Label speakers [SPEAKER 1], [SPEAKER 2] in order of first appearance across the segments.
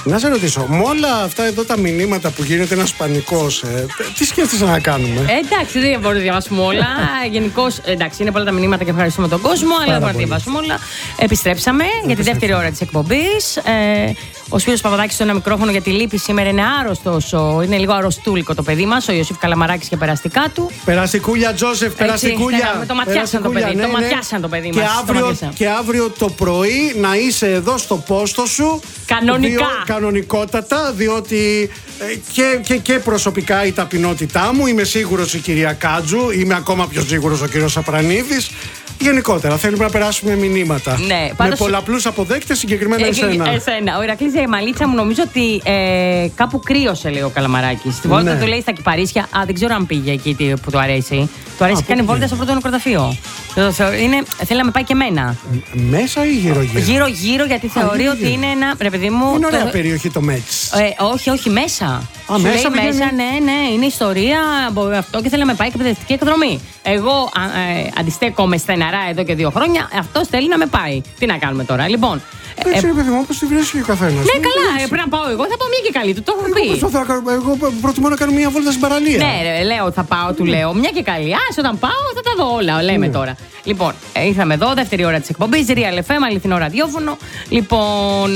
[SPEAKER 1] Να σε ρωτήσω, με όλα αυτά εδώ τα μηνύματα που γίνεται ένας πανικός, τι σκέφτεσαι να κάνουμε?
[SPEAKER 2] Εντάξει, δεν μπορούμε να διαβάσουμε όλα. Γενικώς, εντάξει, είναι πολλά τα μηνύματα και ευχαριστούμε τον κόσμο, αλλά δεν μπορούμε να διαβάσουμε όλα. Επιστρέψαμε για τη δεύτερη ώρα της εκπομπής. Ο Σπύρος Παπαδάκης στο ένα μικρόφωνο για τη λύπη σήμερα είναι άρρωστος. Είναι λίγο αρρωστούλικο το παιδί μας, ο Ιωσήφ Καλαμαράκης και περαστικά του.
[SPEAKER 1] Περαστικούλια, Τζόσεφ, περαστικούλια.
[SPEAKER 2] Το ματιάσαν το παιδί. Το ματιάσαν το παιδί μας.
[SPEAKER 1] Και αύριο το πρωί να είσαι εδώ στο πόστο σου.
[SPEAKER 2] Κανονικά.
[SPEAKER 1] Κανονικότατα, διότι και προσωπικά η ταπεινότητά μου, είμαι σίγουρος η κυρία Κάτζου, είμαι ακόμα πιο σίγουρος ο κύριος Σαπρανίδης. Γενικότερα, θέλουμε να περάσουμε μηνύματα.
[SPEAKER 2] Ναι,
[SPEAKER 1] με πολλαπλούς αποδέκτες, συγκεκριμένα εσένα.
[SPEAKER 2] Ο Ηρακλής η μαλίτσα μου νομίζω ότι κάπου κρύωσε, λέει ο Καλαμαράκης. Στη βόλτα του λέει στα Κυπαρίσια. Α, δεν ξέρω αν πήγε εκεί που του αρέσει. Του αρέσει κάνει βόλτα στο πρώτο νεκροταφείο. Θέλει να με πάει και εμένα.
[SPEAKER 1] Μέσα ή γύρω-γύρω?
[SPEAKER 2] Γύρω-γύρω, γιατί θεωρεί ότι είναι ένα. Ρε παιδί μου.
[SPEAKER 1] Είναι ωραία περιοχή το Μέτς.
[SPEAKER 2] Όχι, μέσα.
[SPEAKER 1] Σου μέσα,
[SPEAKER 2] λέει μέσα, ναι, είναι ιστορία αυτό και θέλει να με πάει και παιδευτική εκδρομή. Εγώ αντιστέκομαι στεναρά εδώ και 2 χρόνια. Αυτό θέλει να με πάει. Τι να κάνουμε τώρα, λοιπόν.
[SPEAKER 1] Έτσι, παιδί μου, όπως τη βρίσκει ο καθένας.
[SPEAKER 2] Ναι, καλά, πρέπει να πάω εγώ, θα πάω μια και καλή, του το έχω πει.
[SPEAKER 1] Εγώ προτιμώ να κάνω μια βόλτα στην παραλία.
[SPEAKER 2] Ναι, λέω, θα πάω, του λέω. Μια και καλή. Όταν πάω, θα τα δω όλα, λέμε τώρα. Λοιπόν, ήρθαμε εδώ, δεύτερη ώρα της εκπομπής, Real FM, αληθινό ραδιόφωνο. Λοιπόν,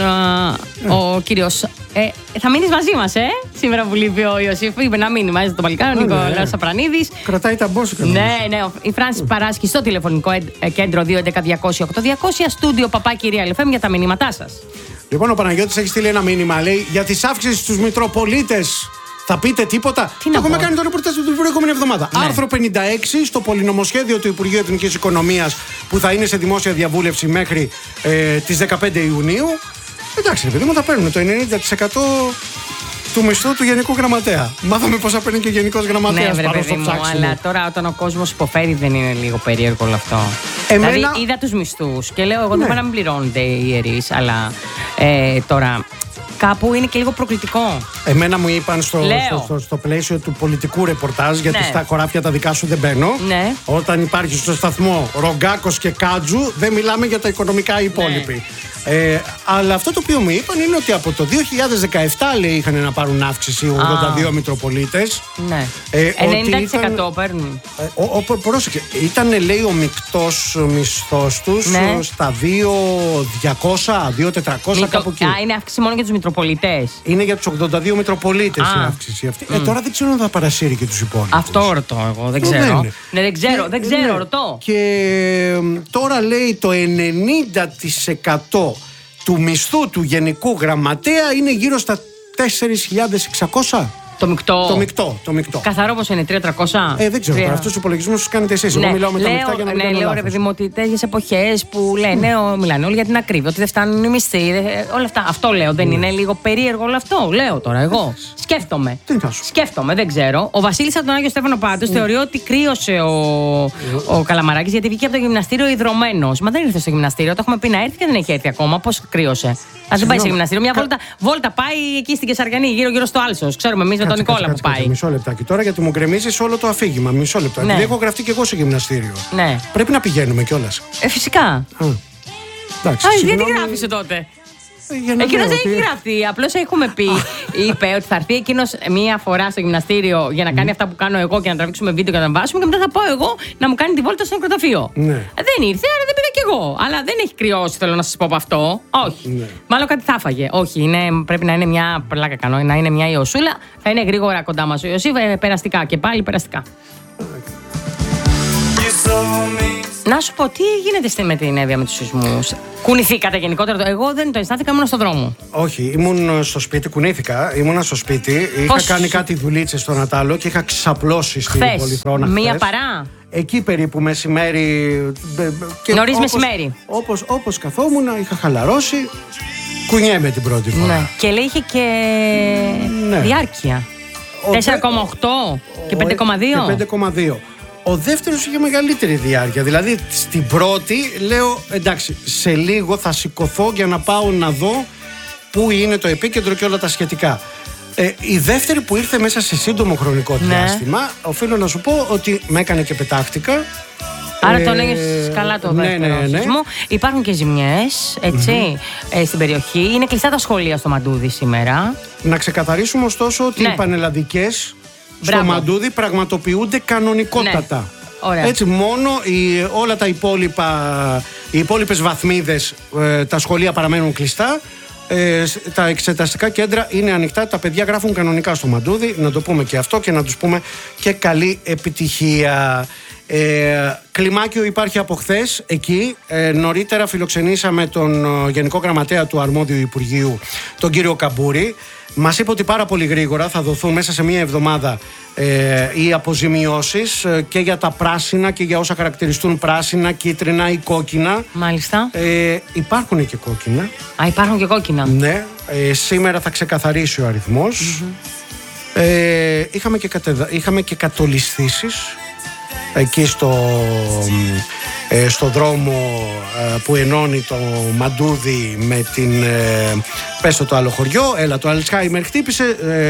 [SPEAKER 2] ο κύριος. Θα μείνεις μαζί μας, σήμερα που λείπει ο Ιωσήφ. Είπε να μείνει μαζί το παλικάρι, ο Νικόλαος Σαπρανίδης.
[SPEAKER 1] Κρατάει τα μπόσικα.
[SPEAKER 2] Ναι, η Φράνση Παράσκη στο τηλεφωνικό κέντρο 211-200-8200, στούντιο παπάκι Real FM για τα μηνύματά σας.
[SPEAKER 1] Λοιπόν, ο Παναγιώτης έχει στείλει ένα μήνυμα, λέει, για τις αύξησεις στους Μητροπολίτες. Θα πείτε τίποτα?
[SPEAKER 2] Τι να
[SPEAKER 1] έχουμε κάνει το ρεπορτάζ του προηγούμενη εβδομάδα. Ναι. Άρθρο 56 στο πολυνομοσχέδιο του Υπουργείου Εθνικής Οικονομίας που θα είναι σε δημόσια διαβούλευση μέχρι τις 15 Ιουνίου. Εντάξει, παιδί μου, θα παίρνουν το 90% του μισθού του Γενικού Γραμματέα. Μάθαμε πώς θα παίρνει και ο Γενικός Γραμματέας.
[SPEAKER 2] Ναι, παιδί μου, αλλά τώρα όταν ο κόσμος υποφέρει δεν είναι λίγο περίεργο όλο αυτό? Δηλαδή είδα τους μισθούς και λέω εγώ δεν μπορώ να μην πληρώνονται οι ιερείς, αλλά τώρα κάπου είναι και λίγο προκλητικό. Εμένα μου είπαν στο πλαίσιο του πολιτικού ρεπορτάζ, γιατί στα χωράφια τα δικά σου δεν μπαίνω. Ναι. Όταν υπάρχει στο σταθμό Ρογκάκος και Κάτζου, δεν μιλάμε για τα οικονομικά υπόλοιποι. Ναι. Αλλά αυτό το οποίο μου είπαν είναι ότι από το 2017 λέει είχαν να πάρουν αύξηση 82 Μητροπολίτες. Ναι. 90% παίρνουν. Πρόσεχε, ήταν λέει ο μεικτός μισθός τους στα 2.200, 2.400 κάπου εκεί. Είναι αύξηση μόνο για τους Μητροπολιτές. Είναι για τους 82 Μητροπολίτες η αύξηση αυτή. Τώρα δεν ξέρω αν θα παρασύρει και τους υπόλοιπους. Αυτό ρωτώ εγώ, δεν ξέρω. Ναι, δεν ξέρω, ρωτώ. Και τώρα λέει το 90% του μισθού του Γενικού Γραμματέα είναι γύρω στα 4.600. Το μεικτό. Καθαρό πόσο είναι, 300. Δεν ξέρω. Αυτούς τους υπολογισμούς τους κάνετε εσείς. Εγώ μιλάω με τα μεικτά για να μην κάνω λάθος. Λέω ρε παιδί μου ότι τέτοιες εποχές που μιλάνε όλοι για την ακρίβεια, ότι δεν φτάνουν οι μισθοί. Όλα αυτά. Αυτό λέω. Δεν είναι λίγο περίεργο όλο αυτό? Λέω τώρα εγώ. Σκέφτομαι, δεν ξέρω. Ο Βασίλης από τον Άγιο Στέφανο πάντως θεωρεί ότι κρύωσε ο Καλαμαράκης γιατί βγήκε από το γυμναστήριο ιδρωμένος. Μα δεν ήρθε στο γυμναστήριο. Το έχουμε πει να έρθει και δεν έχει έρθει ακόμα. Πώς κρύωσε? Ας δεν πάει σε γυμναστήριο. Μια βόλτα πάει εκεί στην Κεσαριανή, γύρω στο Άλσος. Ξέρουμε εμείς με τον Νικόλα που πάει. Μισό λεπτάκι τώρα, γιατί μου γκρεμίζεις όλο το αφήγημα. Μισό λεπτό. Επειδή έχω γραφτεί και εγώ σε γυμναστήριο. Ναι. Πρέπει να πηγαίνουμε κιόλας. Φυσικά. Γιατί γράφεις τότε? Εκείνος δεν έχει γραφτεί. Απλώς έχουμε πει. Είπε ότι θα έρθει εκείνος μία φορά στο γυμναστήριο για να κάνει αυτά που κάνω εγώ και να τραβήξουμε βίντεο και να τα βάσουμε. Και μετά θα πάω εγώ να μου κάνει τη βόλτα στο νεκροταφείο. Δεν ήρθε, άρα δεν πήγα κι εγώ. Αλλά δεν έχει κρυώσει, θέλω να σας πω από αυτό. Όχι. Μάλλον κάτι θα φάγε. Όχι, πρέπει να είναι μια πλάκα κανό, να είναι μια Ιωσούλα. Θα είναι γρήγορα κοντά μας ο Ιωσήφ, περαστικά και πάλι περαστικά. Να σου πω, τι γίνεται με την Εύβοια με τους σεισμούς? Κουνηθήκατε γενικότερα? Εγώ δεν το αισθάνθηκα, ήμουν στον δρόμο. Όχι, ήμουν στο σπίτι, κουνήθηκα. Ήμουν στο σπίτι. Είχα κάνει κάτι δουλίτσες στο Νατάλο και είχα ξαπλώσει στην Πολυθρόνα. Μία παρά. Εκεί περίπου μεσημέρι. Νωρίς μεσημέρι. Όπως καθόμουν, είχα χαλαρώσει. Κουνιέμαι την πρώτη φορά. Ναι. Και λέει είχε και διάρκεια. 4,8 και 5,2. Ο δεύτερος είχε μεγαλύτερη διάρκεια. Δηλαδή στην πρώτη λέω εντάξει, σε λίγο θα σηκωθώ για να πάω να δω πού είναι το επίκεντρο και όλα τα σχετικά. Η δεύτερη που ήρθε μέσα σε σύντομο χρονικό διάστημα, οφείλω να σου πω ότι με έκανε και πετάχτηκα. Άρα τον ένιωσες καλά το δεύτερο σεισμό. Υπάρχουν και ζημιές, έτσι, στην περιοχή. Είναι κλειστά τα σχολεία στο Μαντούδι σήμερα. Να ξεκαθαρίσουμε ωστόσο ότι οι πανελλαδικές στο Μαντούδι πραγματοποιούνται κανονικότατα. Έτσι, μόνο όλα τα οι υπόλοιπες βαθμίδες, τα σχολεία παραμένουν κλειστά. Τα εξεταστικά κέντρα είναι ανοιχτά. Τα παιδιά γράφουν κανονικά στο Μαντούδι. Να το πούμε και αυτό και να τους πούμε και καλή επιτυχία. Κλιμάκιο υπάρχει από χθες εκεί. Νωρίτερα φιλοξενήσαμε τον Γενικό Γραμματέα του Αρμόδιου Υπουργείου, τον κύριο Καμπούρη. Μας είπε ότι πάρα πολύ γρήγορα θα δοθούν μέσα σε μία εβδομάδα οι αποζημιώσεις και για τα πράσινα και για όσα χαρακτηριστούν πράσινα, κίτρινα ή κόκκινα. Μάλιστα. Υπάρχουν και κόκκινα. Υπάρχουν και κόκκινα. Ναι. Σήμερα θα ξεκαθαρίσει ο αριθμός. Είχαμε και κατολισθήσεις εκεί στο δρόμο που ενώνει το Μαντούδι με την πες το άλλο χωριό. Το Αλτσχάιμερ χτύπησε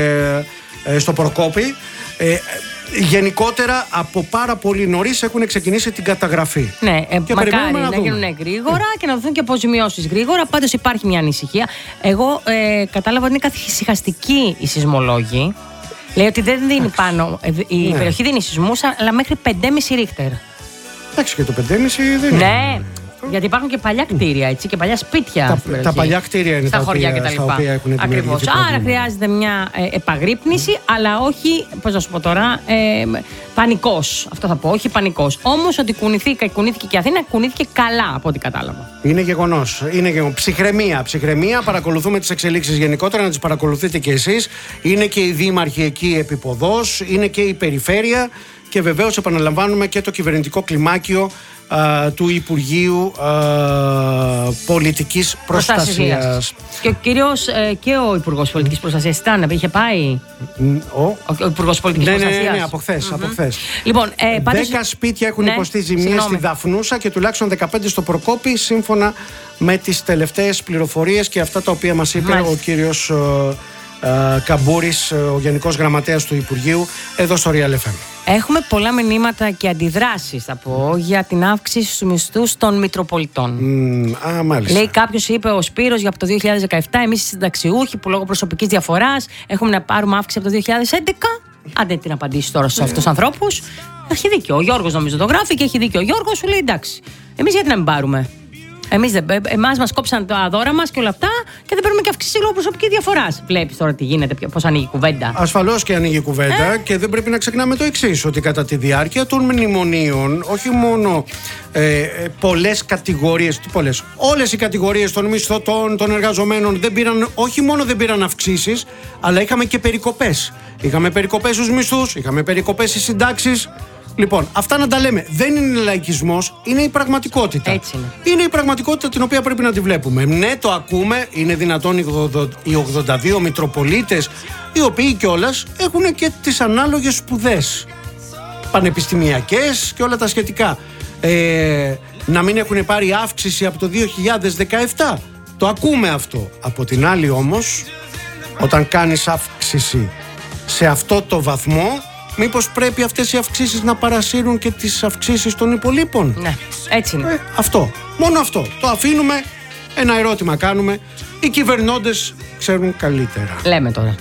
[SPEAKER 2] στο Προκόπη. Γενικότερα από πάρα πολύ νωρίς έχουν ξεκινήσει την καταγραφή. Ναι, και μακάρι να γίνουν γρήγορα και να δοθούν και αποζημιώσεις γρήγορα. Πάντως υπάρχει μια ανησυχία. Εγώ κατάλαβα ότι είναι καθησυχαστικοί οι σεισμολόγοι. Λέει ότι δεν δίνει πάνω, η περιοχή δίνει σεισμούς, αλλά μέχρι 5,5 ρίχτερ. Εντάξει, και το 5,5 δεν είναι. Ναι, γιατί υπάρχουν και παλιά κτίρια, έτσι, και παλιά σπίτια. Τα παλιά κτίρια είναι στα χωριά και τα λοιπά. Ακριβώς. Άρα χρειάζεται μια επαγρύπνηση, αλλά όχι, πώς να σου πω τώρα, πανικός. Αυτό θα πω, όχι πανικός. Όμως ότι κουνήθηκε και η Αθήνα, κουνήθηκε καλά από ό,τι κατάλαβα. Είναι γεγονός. Ψυχραιμία. Παρακολουθούμε τις εξελίξεις γενικότερα, να τις παρακολουθείτε και εσείς. Είναι και οι δήμαρχοι εκεί επίποδος, είναι και η περιφέρεια. Και βεβαίως επαναλαμβάνουμε και το κυβερνητικό κλιμάκιο του Υπουργείου Πολιτικής Προστασίας. Και ο κύριος και ο Υπουργός Πολιτικής Προστασίας είχε πάει. Ο Υπουργός Πολιτικής Προστασίας. Ναι, από χθες. Λοιπόν, 10 σπίτια έχουν υποστεί ζημίες στη Δαφνούσα και τουλάχιστον 15 στο Προκόπη, σύμφωνα με τις τελευταίες πληροφορίες και αυτά τα οποία μας είπε ο κύριος Καμπούρης, ο Γενικός Γραμματέας του Υπουργείου, εδώ στο Real FM. Έχουμε πολλά μηνύματα και αντιδράσεις, θα πω, για την αύξηση στους μισθούς των Μητροπολιτών. Μάλιστα. Λέει κάποιος, είπε ο Σπύρος, για από το 2017 εμείς οι συνταξιούχοι που λόγω προσωπικής διαφοράς έχουμε να πάρουμε αύξηση από το 2011. Αν δεν την απαντήσει τώρα στους αυτούς τους ανθρώπους, έχει δίκιο. Ο Γιώργος νομίζω το γράφει και έχει δίκιο. Ο Γιώργος σου λέει εντάξει, εμείς γιατί να μην πάρουμε. Εμάς μας κόψαν τα δώρα μας και όλα αυτά και δεν παίρνουμε και αυξήσει λόγω προσωπική διαφορά. Βλέπεις τώρα τι γίνεται, πώς ανοίγει η κουβέντα. Ασφαλώς και ανοίγει η κουβέντα και δεν πρέπει να ξεχνάμε το εξής: ότι κατά τη διάρκεια των μνημονίων, όχι μόνο πολλές κατηγορίες, όλες οι κατηγορίες των μισθωτών, των εργαζομένων όχι μόνο δεν πήραν αυξήσεις, αλλά είχαμε και περικοπές. Είχαμε περικοπές στους μισθούς, είχαμε περικοπές στις συντάξεις. Λοιπόν, αυτά να τα λέμε. Δεν είναι λαϊκισμός, είναι η πραγματικότητα. Έτσι είναι η πραγματικότητα την οποία πρέπει να τη βλέπουμε. Ναι, το ακούμε, είναι δυνατόν οι 82 Μητροπολίτες, οι οποίοι κιόλας έχουν και τις ανάλογες σπουδές πανεπιστημιακές και όλα τα σχετικά. Να μην έχουν πάρει αύξηση από το 2017. Το ακούμε αυτό. Από την άλλη όμως, όταν κάνεις αύξηση σε αυτό το βαθμό, μήπως πρέπει αυτές οι αυξήσεις να παρασύρουν και τις αυξήσεις των υπολείπων? Ναι, έτσι είναι. Αυτό. Μόνο αυτό. Το αφήνουμε. Ένα ερώτημα κάνουμε. Οι κυβερνώντες ξέρουν καλύτερα. Λέμε τώρα.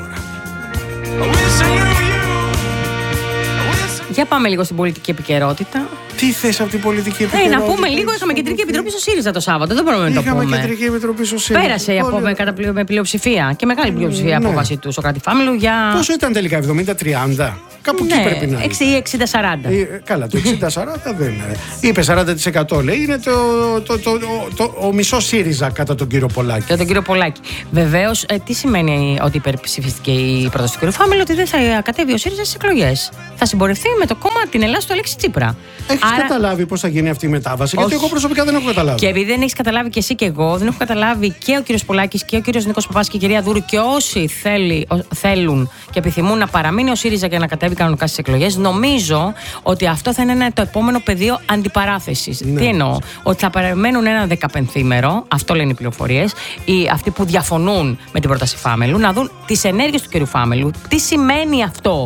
[SPEAKER 2] Για πάμε λίγο στην πολιτική επικαιρότητα. Τι θες από την πολιτική επικαιρότητα? Να πούμε λίγο, είχαμε κεντρική επιτροπή στο ΣΥΡΙΖΑ το Σάββατο. Δεν μπορούμε να το πούμε. Είχαμε κεντρική επιτροπή στο ΣΥΡΙΖΑ. Πέρασε με πλειοψηφία και μεγάλη πλειοψηφία απόφαση του Σωκράτη Φάμελου για. Πόσο ήταν τελικά, 70-30? Κάπου εκεί πρέπει να είναι. 60-40. Καλά, το 60-40 δεν είναι. Είπε 40%, λέει. Είναι ο μισό ΣΥΡΙΖΑ κατά τον κύριο Πολάκη. Κατά τον κύριο Πολάκη. Βεβαίως, τι σημαίνει ότι υπερψηφίστηκε η πρόταση του κ. Φάμελου? Ότι δεν θα κατέβει ο ΣΥΡΙΖΑ στις εκλογές. Θα συμπορευτεί με το κόμμα την Ελλάδα του Αλέξη Τσίπρα. Έχεις καταλάβει πώς θα γίνει αυτή η μετάβαση? Όχι. Γιατί εγώ προσωπικά δεν έχω καταλάβει. Και επειδή δεν έχεις καταλάβει και εσύ και εγώ, δεν έχω καταλάβει και ο κύριος Πολάκης και ο κύριος Νίκος Παπάς και η κυρία Δούρου και όσοι θέλουν και επιθυμούν να παραμείνει ο ΣΥΡΙΖΑ και να κατέβει κανονικά στις εκλογές. Νομίζω ότι αυτό θα είναι το επόμενο πεδίο αντιπαράθεσης. Ναι. Τι εννοώ? Ότι θα παραμένουν ένα 15ήμερο, αυτό λένε οι πληροφορίες, αυτοί που διαφωνούν με την πρόταση Φάμελου, να δουν τις ενέργειες του κ. Φάμελου. Τι σημαίνει αυτό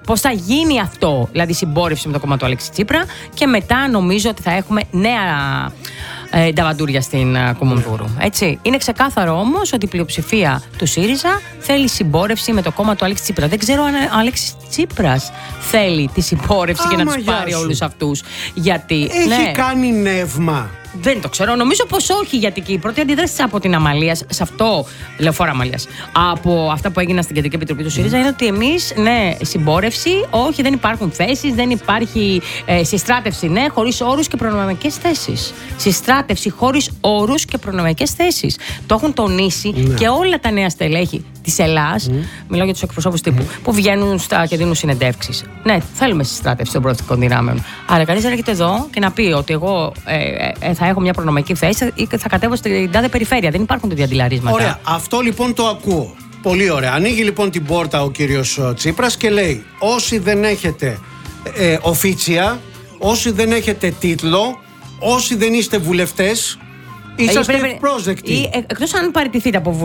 [SPEAKER 2] πώς θα γίνει αυτό, δηλαδή συμπόρευση με το κόμμα του Αλέξη Τσίπρα, και μετά νομίζω ότι θα έχουμε νέα νταβαντούρια στην Κουμουνδούρου. Έτσι. Είναι ξεκάθαρο όμως ότι η πλειοψηφία του ΣΥΡΙΖΑ θέλει συμπόρευση με το κόμμα του Αλέξη Τσίπρα. Δεν ξέρω αν ο Αλέξης Τσίπρας θέλει τη συμπόρευση και να τους πάρει όλους αυτούς. Γιατί
[SPEAKER 1] έχει κάνει νεύμα.
[SPEAKER 2] Δεν το ξέρω. Νομίζω πως όχι, γιατί και η πρώτη αντίδραση από την Αμαλία, σε αυτό, λεωφόρο Αμαλίας, από αυτά που έγιναν στην Κεντρική Επιτροπή του ΣΥΡΙΖΑ, είναι ότι εμείς, ναι, συμπόρευση, όχι, δεν υπάρχουν θέσεις, δεν υπάρχει συστράτευση, ναι, χωρίς όρους και προνομιακές θέσεις. Συστράτευση χωρίς όρους και προνομιακές θέσεις. Το έχουν τονίσει και όλα τα νέα στελέχη της Ελλάδας, μιλάω για τους εκπροσώπους τύπου, που βγαίνουν και δίνουν συνεντεύξεις. Ναι, θέλουμε συστράτευση των προοδευτικών δυνάμεων. Αλλά κανείς δεν έρχεται εδώ και να πει ότι εγώ θα έχω μια προνομιακή θέση ή θα κατέβω στην τάδε περιφέρεια. Δεν υπάρχουν τέτοια αντιλαρίσματα.
[SPEAKER 1] Ωραία. Αυτό λοιπόν το ακούω. Πολύ ωραία. Ανοίγει λοιπόν την πόρτα ο κύριος Τσίπρας και λέει: όσοι δεν έχετε οφίτσια, όσοι δεν έχετε τίτλο, όσοι δεν είστε βουλευτές, είσαστε πρόσδεκτοι.
[SPEAKER 2] Εκτός αν παραιτηθείτε από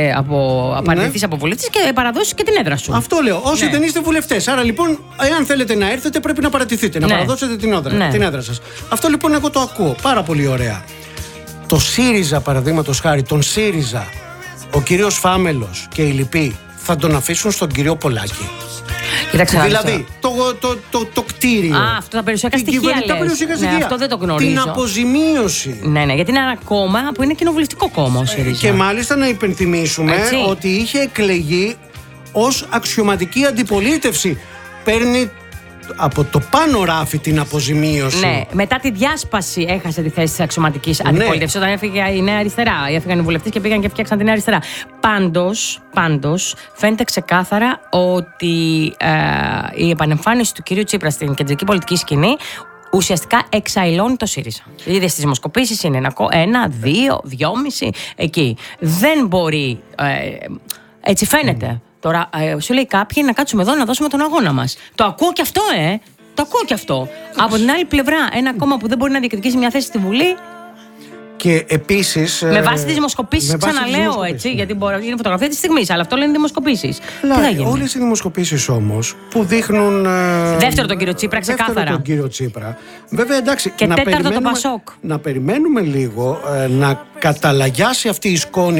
[SPEAKER 2] βουλευτής και παραδώσεις και την έδρα σου.
[SPEAKER 1] Αυτό λέω. Όσοι δεν είστε βουλευτές. Άρα λοιπόν, εάν θέλετε να έρθετε, πρέπει να παραιτηθείτε, να παραδώσετε την έδρα σας. Αυτό λοιπόν εγώ το ακούω. Πάρα πολύ ωραία. Το ΣΥΡΙΖΑ, παραδείγματος χάρη, τον ΣΥΡΙΖΑ, ο κύριος Φάμελος και οι λοιποί θα τον αφήσουν στον κύριο Πολάκη.
[SPEAKER 2] Κοιτάξτε,
[SPEAKER 1] δηλαδή το κτίριο.
[SPEAKER 2] Αυτό τα περιουσιακά στοιχεία. Αυτό δεν το γνωρίζω.
[SPEAKER 1] Την αποζημίωση.
[SPEAKER 2] Ναι, γιατί είναι ένα κόμμα που είναι κοινοβουλευτικό κόμμα ο ΣΥΡΙΖΑ.
[SPEAKER 1] Και μάλιστα να υπενθυμίσουμε ότι είχε εκλεγεί ως αξιωματική αντιπολίτευση. Παίρνει από το πάνω ράφι την αποζημίωση.
[SPEAKER 2] Ναι, μετά τη διάσπαση έχασε τη θέση της αξιωματικής αντιπολίτευσης. Όταν έφυγε η Νέα Αριστερά. Έφυγαν οι βουλευτές και πήγαν και φτιάξαν τη Νέα Αριστερά. Πάντως, φαίνεται ξεκάθαρα ότι η επανεμφάνιση του κυρίου Τσίπρα στην κεντρική πολιτική σκηνή ουσιαστικά εξαϊλώνει το ΣΥΡΙΖΑ. Είδες στις δημοσκοπήσεις είναι 1, 2, 2,5 εκεί. Δεν μπορεί. Έτσι φαίνεται. Τώρα, σου λέει κάποιοι να κάτσουμε εδώ να δώσουμε τον αγώνα μας. Το ακούω και αυτό, Το ακούω και αυτό. Από την άλλη πλευρά, ένα κόμμα που δεν μπορεί να διεκδικήσει μια θέση στη Βουλή.
[SPEAKER 1] Και επίσης.
[SPEAKER 2] Με βάση τις δημοσκοπήσεις, ξαναλέω έτσι, γιατί είναι φωτογραφία της στιγμής, αλλά αυτό λένε δημοσκοπήσεις. Τι θα γίνει?
[SPEAKER 1] Όλες οι δημοσκοπήσεις όμως που δείχνουν.
[SPEAKER 2] Δεύτερο τον κύριο Τσίπρα, ξεκάθαρα.
[SPEAKER 1] Δεύτερο τον κύριο Τσίπρα. Βέβαια, εντάξει.
[SPEAKER 2] Και τέταρτο τον Πασόκ.
[SPEAKER 1] Να περιμένουμε λίγο να καταλαγιάσει αυτή η σκόνη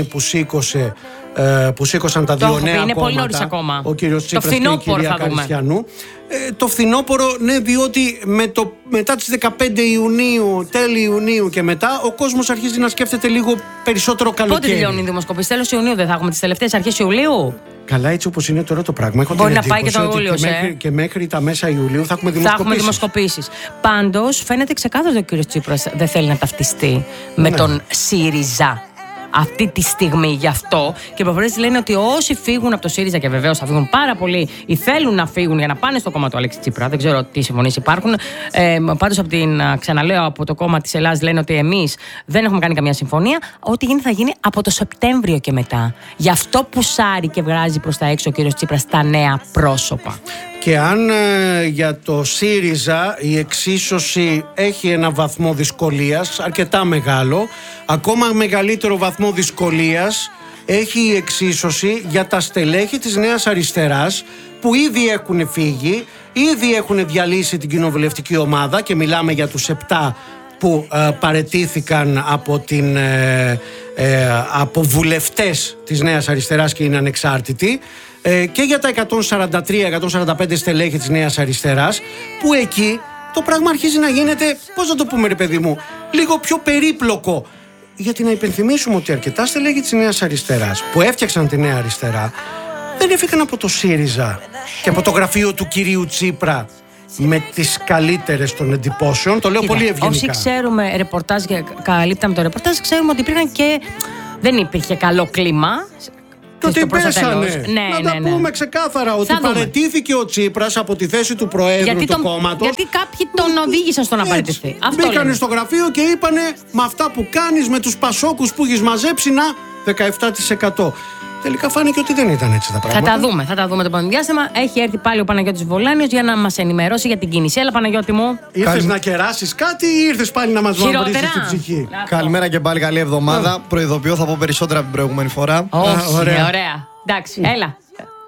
[SPEAKER 1] που σήκωσαν τα δύο νέα
[SPEAKER 2] είναι
[SPEAKER 1] κόμματα.
[SPEAKER 2] Πολύ νωρίς ακόμα.
[SPEAKER 1] Ο κύριος Τσίπρας και η κυρία Καριστιανού. Το φθινόπωρο, ναι, διότι μετά τις 15 Ιουνίου, τέλη Ιουνίου και μετά, ο κόσμος αρχίζει να σκέφτεται λίγο περισσότερο καλοκαίρι.
[SPEAKER 2] Πότε τελειώνει η δημοσκοπήση? Τέλος Ιουνίου δεν θα έχουμε τις τελευταίες αρχές Ιουλίου?
[SPEAKER 1] Καλά, έτσι όπως είναι τώρα το πράγμα.
[SPEAKER 2] Μπορεί να πάει και το Ιούλιο.
[SPEAKER 1] Και μέχρι τα μέσα Ιουλίου θα έχουμε δημοσκοπήσεις.
[SPEAKER 2] Πάντως, φαίνεται ξεκάθαρο ότι ο κύριος Τσίπρας δεν θέλει να ταυτιστεί με τον ΣΥΡΙΖΑ αυτή τη στιγμή. Γι' αυτό και οι προφορές λένε ότι όσοι φύγουν από το ΣΥΡΙΖΑ, και βεβαίως θα φύγουν πάρα πολλοί ή θέλουν να φύγουν για να πάνε στο κόμμα του Αλέξη Τσίπρα, δεν ξέρω τι συμφωνίες υπάρχουν. Πάντως, ξαναλέω, από το κόμμα της Ελλάδας λένε ότι εμείς δεν έχουμε κάνει καμία συμφωνία. Ό,τι γίνει θα γίνει από το Σεπτέμβριο και μετά. Γι' αυτό πουσάρει και βγάζει προς τα έξω ο κύριος Τσίπρας τα νέα πρόσωπα.
[SPEAKER 1] Και αν για το ΣΥΡΙΖΑ η εξίσωση έχει ένα βαθμό δυσκολίας αρκετά μεγάλο, ακόμα μεγαλύτερο βαθμό δυσκολίας έχει η εξίσωση για τα στελέχη της Νέας Αριστεράς που ήδη έχουν φύγει, ήδη έχουν διαλύσει την κοινοβουλευτική ομάδα, και μιλάμε για τους 7 που παραιτήθηκαν από βουλευτές της Νέας Αριστεράς και είναι ανεξάρτητοι, και για τα 143-145 στελέχη της Νέας Αριστεράς, που εκεί το πράγμα αρχίζει να γίνεται, πώς να το πούμε ρε παιδί μου, λίγο πιο περίπλοκο. Γιατί να υπενθυμίσουμε ότι αρκετά στελέχη της Νέας Αριστεράς που έφτιαξαν τη Νέα Αριστερά δεν έφυγαν από το ΣΥΡΙΖΑ και από το γραφείο του κυρίου Τσίπρα με τις καλύτερες των εντυπώσεων. Το λέω πολύ ευγενικά.
[SPEAKER 2] Όσοι ξέρουμε ρεπορτάζ και καλύπταμε το ρεπορτάζ, ξέρουμε ότι υπήρχαν και δεν υπήρχε καλό κλίμα.
[SPEAKER 1] Το ότι πέσανε. Να τα πούμε ξεκάθαρα ότι παραιτήθηκε ο Τσίπρας από τη θέση του Προέδρου του κόμματος.
[SPEAKER 2] Γιατί κάποιοι τον οδήγησαν στο να παραιτηθεί.
[SPEAKER 1] Μπήκανε στο γραφείο και είπανε με αυτά που κάνεις, με τους πασόκους που έχεις μαζέψει, να 17%. Τελικά φάνηκε ότι δεν ήταν έτσι τα πράγματα.
[SPEAKER 2] Θα τα δούμε το επόμενο διάστημα. Έχει έρθει πάλι ο Παναγιώτης Βολάνιος για να μας ενημερώσει για την κίνηση. Έλα, Παναγιώτη μου.
[SPEAKER 1] Ήρθες να κεράσεις κάτι ή ήρθες πάλι να μας βαμβρίσεις την ψυχή?
[SPEAKER 3] Καλημέρα και πάλι, καλή εβδομάδα. Προειδοποιώ, θα πω περισσότερα από την προηγούμενη φορά.
[SPEAKER 2] Όχι, ωραία. Εντάξει, έλα.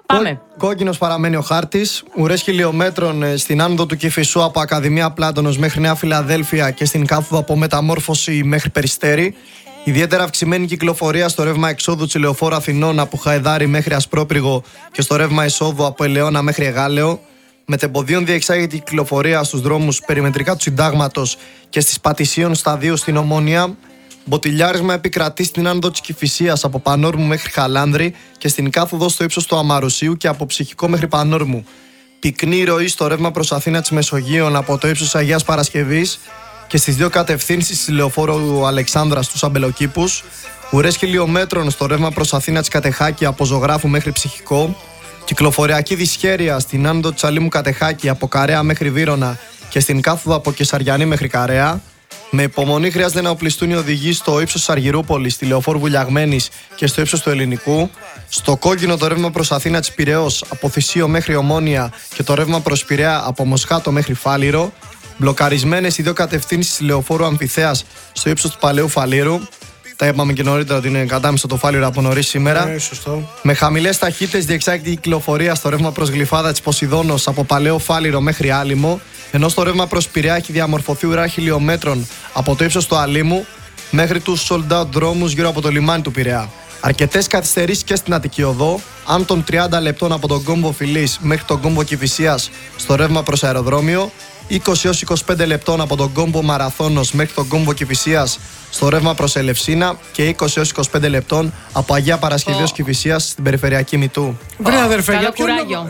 [SPEAKER 2] Πάμε.
[SPEAKER 3] Κόκκινος παραμένει ο χάρτης. Ουρές χιλιόμετρων στην άνοδο του Κηφισού από Ακαδημία Πλάτωνος μέχρι Νέα Φιλαδέλφια και στην κάθοδο από Μεταμόρφωση μέχρι Περιστέρι. Ιδιαίτερα αυξημένη κυκλοφορία στο ρεύμα εξόδου της Λεωφόρου Αθηνών από Χαϊδάρι μέχρι Ασπρόπυργο και στο ρεύμα εισόδου από Ελαιώνα μέχρι Εγάλεο. Μετεμποδίων διεξάγεται η κυκλοφορία στους δρόμους περιμετρικά του Συντάγματος και στις Πατησίων σταδίου στην Ομόνια. Μποτιλιάρισμα επικρατεί στην άνοδο της Κηφισίας από Πανόρμου μέχρι Χαλάνδρη και στην κάθοδο στο ύψος του Αμαρουσίου και από Ψυχικό μέχρι Πανόρμου. Πυκνή ροή στο ρεύμα προς Αθήνα της Μεσογείων από το ύψος Αγίας Παρασκευής και στις δύο κατευθύνσεις της Λεωφόρου Αλεξάνδρας στους Αμπελοκήπους. Ουρές χιλιόμετρων στο ρεύμα προς Αθήνα της Κατεχάκη από Ζωγράφου μέχρι Ψυχικό. Κυκλοφοριακή δυσχέρεια στην άνοδο της Αλήμου Κατεχάκη από Καρέα μέχρι Βύρωνα και στην κάθοδο από Κεσαριανή μέχρι Καρέα. Με υπομονή χρειάζεται να οπλιστούν οι οδηγοί στο ύψος της Αργυρούπολης, στη Λεωφόρου Βουλιαγμένης και στο ύψος του Ελληνικού. Στο κόκκινο το ρεύμα προς Αθήνα της Πειραιώς από Θησίο μέχρι Ομόνια και το ρεύμα προς Πειραιά από Μοσχάτο μέχρι Φάληρο. Μπλοκαρισμένες οι δύο κατευθύνσεις της Λεωφόρου Αμφιθέας στο ύψος του Παλαιού Φαλήρου. Τα είπαμε και νωρίτερα ότι είναι κατάμεστο το Φάληρο από νωρίς σήμερα. Με χαμηλές ταχύτητες διεξάγεται η κυκλοφορία στο ρεύμα προς Γλυφάδα της Ποσειδώνος από Παλαιό Φάληρο μέχρι Άλυμο. Ενώ στο ρεύμα προς Πειραιά έχει διαμορφωθεί ουρά χιλιόμετρων από το ύψος του Αλήμου μέχρι τους sold out δρόμους γύρω από το λιμάνι του Πειραιά. Αρκετές καθυστερήσεις και στην Αττική Οδό, αν των 30 λεπτών από τον κόμβο Φιλής μέχρι τον κόμβο Κηφισίας στο ρεύμα προς αεροδρόμιο, 20 έως 25 λεπτών από τον κόμβο Μαραθώνος μέχρι τον κόμβο Κηφισίας στο ρεύμα προς Ελευσίνα και 20 έως 25 λεπτών από Αγία Παρασκευή ως Κηφισίας στην περιφερειακή Μητού.
[SPEAKER 1] Βρε αδερφέ,
[SPEAKER 2] για ποιο λόγο,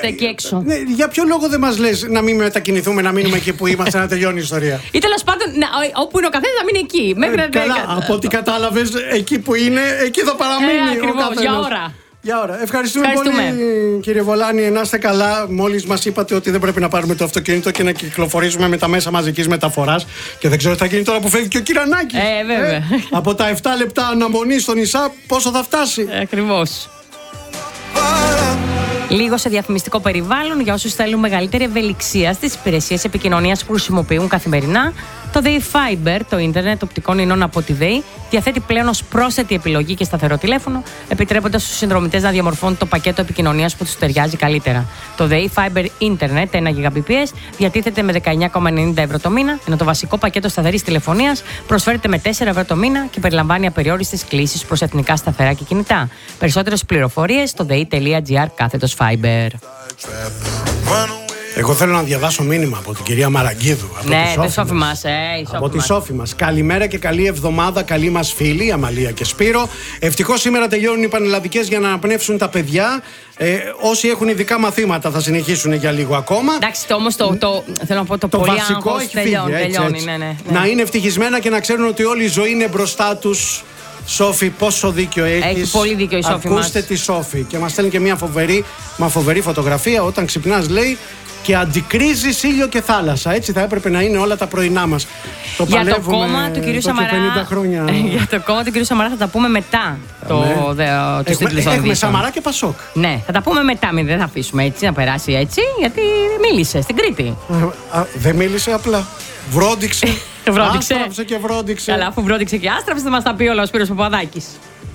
[SPEAKER 1] για ποιο λόγο δεν μας λες να μην μετακινηθούμε, να μείνουμε εκεί που είμαστε, να τελειώνει η ιστορία?
[SPEAKER 2] Ή τέλος πάντων, όπου είναι ο καθένας να μείνει εκεί. Μέχρι
[SPEAKER 1] καλά, από ό,τι κατάλαβες, εκεί που είναι, εκεί θα παραμείνει.
[SPEAKER 2] Ακριβώς, για ώρα.
[SPEAKER 1] Για ώρα. Ευχαριστούμε πολύ, κύριε Βολάνη. Να είστε καλά. Μόλις μας είπατε ότι δεν πρέπει να πάρουμε το αυτοκίνητο και να κυκλοφορήσουμε με τα μέσα μαζικής μεταφοράς. Και δεν ξέρω τι θα γίνει τώρα που φεύγει και ο Κυρανάκης.
[SPEAKER 2] Βέβαια.
[SPEAKER 1] Από τα 7 λεπτά αναμονή στο νησά, πόσο θα φτάσει?
[SPEAKER 2] Ακριβώς. Λίγο σε διαφημιστικό περιβάλλον για όσους θέλουν μεγαλύτερη ευελιξία στις υπηρεσίες επικοινωνίας που χρησιμοποιούν καθημερινά. Το ΔΕΗ Fiber, το ίντερνετ οπτικών ινών από τη ΔΕΗ, διαθέτει πλέον ως πρόσθετη επιλογή και σταθερό τηλέφωνο, επιτρέποντας στους συνδρομητές να διαμορφώνουν το πακέτο επικοινωνίας που τους ταιριάζει καλύτερα. Το ΔΕΗ Fiber Internet 1 Gbps διατίθεται με 19,90 ευρώ το μήνα, ενώ το βασικό πακέτο σταθερής τηλεφωνίας προσφέρεται με 4 ευρώ το μήνα και περιλαμβάνει απεριόριστες κλήσεις προς εθνικά σταθερά και κινητά. Περισσότερες πληροφορίες στο dei.gr/Fiber.
[SPEAKER 1] Εγώ θέλω να διαβάσω μήνυμα από την κυρία Μαραγκίδου.
[SPEAKER 2] Από τη Σόφη μας.
[SPEAKER 1] Από τη Σόφη μας. Καλημέρα και καλή εβδομάδα, καλή μας φίλη, Αμαλία και Σπύρο. Ευτυχώς σήμερα τελειώνουν οι πανελλαδικές για να αναπνεύσουν τα παιδιά. Όσοι έχουν ειδικά μαθήματα θα συνεχίσουν για λίγο ακόμα.
[SPEAKER 2] Εντάξει, όμως θέλω να πω το πολύ
[SPEAKER 1] βασικό έχει τελειώνει. Ναι. Να είναι ευτυχισμένα και να ξέρουν ότι όλη η ζωή είναι μπροστά τους. Σόφη, πόσο δίκιο έχεις.
[SPEAKER 2] Έχει πολύ δίκιο η Σόφη μας.
[SPEAKER 1] Ακούστε τη Σόφη. Και μας στέλνει και μια φοβερή φωτογραφία. Όταν ξυπνάς, λέει, και αντικρίζεις ήλιο και θάλασσα. Έτσι θα έπρεπε να είναι όλα τα πρωινά μας.
[SPEAKER 2] Για το κόμμα του κυρίου Σαμαρά. Για το κόμμα του κυρίου Σαμαρά θα τα πούμε μετά. Έχουμε
[SPEAKER 1] Σαμαρά και Πασόκ.
[SPEAKER 2] Ναι, θα τα πούμε μετά. Δεν θα αφήσουμε έτσι να περάσει έτσι, γιατί μίλησε στην Κρήτη.
[SPEAKER 1] Δεν μίλησε απλά. Βρόντιξε.
[SPEAKER 2] Βρόντιξε.
[SPEAKER 1] Άστραψε και βρόντιξε.
[SPEAKER 2] Καλά, αφού βρόντιξε και άστραψε, θα μας τα πει όλα ο Σπύρος Παπαδάκης.